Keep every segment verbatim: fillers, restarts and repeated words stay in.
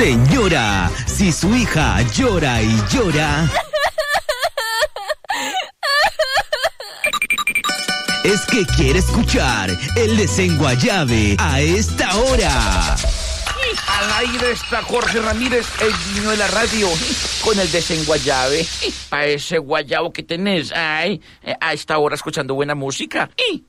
Señora, si su hija llora y llora, es que quiere escuchar el Desenguayabe a esta hora. Al aire está Jorge Ramírez, el niño de la radio, con el Desenguayabe. A ese guayabo que tenés, ay, a esta hora escuchando buena música.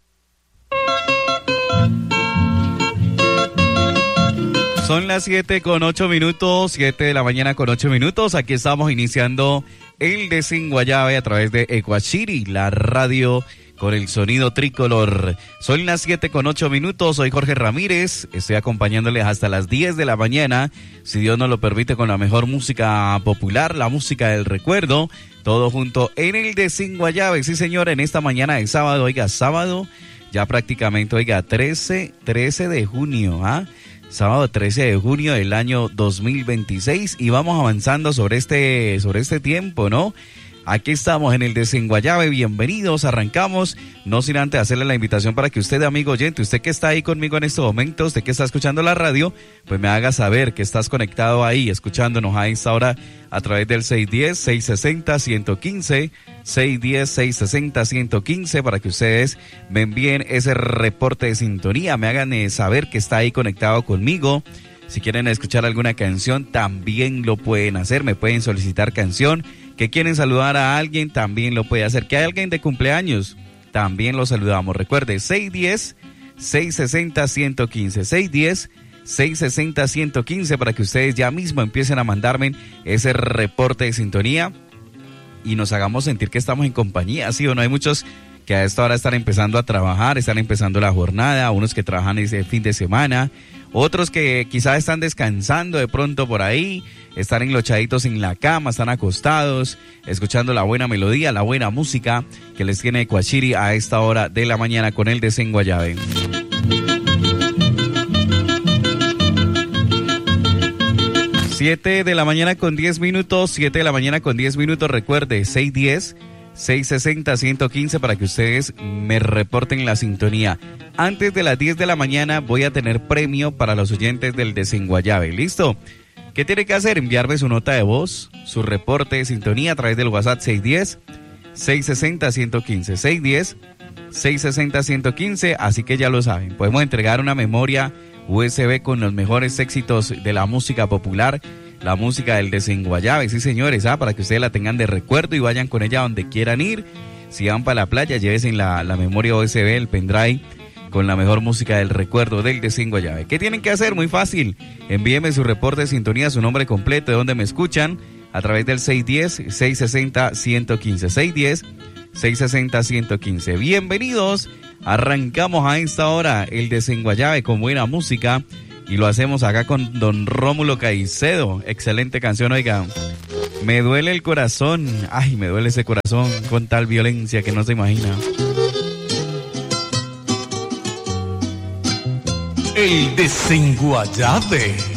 Son las siete con ocho minutos, siete de la mañana con ocho minutos. Aquí estamos iniciando el Desenguayabe a través de Ecuachiri, la radio con el sonido tricolor. Son las siete con ocho minutos, soy Jorge Ramírez, estoy acompañándoles hasta las diez de la mañana, si Dios nos lo permite, con la mejor música popular, la música del recuerdo, todo junto en el Desenguayabe. Sí, señor, en esta mañana de sábado, oiga, sábado, ya prácticamente, oiga, trece de junio, ¿ah? Sábado trece de junio del año dos mil veintiséis, y vamos avanzando sobre este, sobre este tiempo, ¿no? Aquí estamos en el Desenguayabe, bienvenidos, arrancamos, no sin antes hacerle la invitación para que usted, amigo oyente, usted que está ahí conmigo en este momento, usted que está escuchando la radio, pues me haga saber que estás conectado ahí, escuchándonos a esta hora a través del seis uno cero, seis seis cero, uno uno uno cinco, seis uno cero, seis seis cero, uno uno uno cinco, para que ustedes me envíen ese reporte de sintonía, me hagan eh, saber que está ahí conectado conmigo. Si quieren escuchar alguna canción, también lo pueden hacer, me pueden solicitar canción. Que quieren saludar a alguien, también lo puede hacer. Que hay alguien de cumpleaños, también lo saludamos. Recuerde, seis uno cero, seis seis cero, uno uno cinco, seis uno cero, seis seis cero, uno uno cinco, para que ustedes ya mismo empiecen a mandarme ese reporte de sintonía y nos hagamos sentir que estamos en compañía, ¿sí o no? Hay muchos que a esta hora están empezando a trabajar, están empezando la jornada, unos que trabajan ese fin de semana, otros que quizás están descansando de pronto por ahí, están enlochaditos en la cama, están acostados, escuchando la buena melodía, la buena música que les tiene Ecuachiri a esta hora de la mañana con el Desenguayabe. siete de la mañana con diez minutos, siete de la mañana con diez minutos, recuerde, seis uno cero, seis seis cero, uno uno cinco, para que ustedes me reporten la sintonía. Antes de las diez de la mañana voy a tener premio para los oyentes del Desenguayabe, ¿listo? ¿Qué tiene que hacer? Enviarme su nota de voz, su reporte de sintonía a través del WhatsApp seis uno cero, seis seis cero, uno uno cinco, seis uno cero, seis seis cero, uno uno cinco, así que ya lo saben, podemos entregar una memoria U S B con los mejores éxitos de la música popular, la música del Desenguayabe, sí señores, ¿ah? Para que ustedes la tengan de recuerdo y vayan con ella donde quieran ir. Si van para la playa, llévense la, la memoria U S B, el pendrive, con la mejor música del recuerdo del Desenguayabe. ¿Qué tienen que hacer? Muy fácil. Envíenme su reporte de sintonía, su nombre completo, de donde me escuchan, a través del seis uno cero, seis seis cero, uno uno cinco. seis uno cero, seis seis cero, uno uno cinco. Bienvenidos. Arrancamos a esta hora el Desenguayabe con buena música y lo hacemos acá con don Rómulo Caicedo. Excelente canción, oiga. Me duele el corazón. Ay, me duele ese corazón con tal violencia que no se imagina. El Desenguayabe.